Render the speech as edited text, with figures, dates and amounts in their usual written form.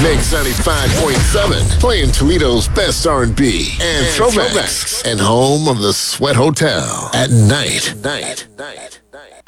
Mix 95.7, playing Toledo's best R&B and throwbacks, and home of the Sweat Hotel at night.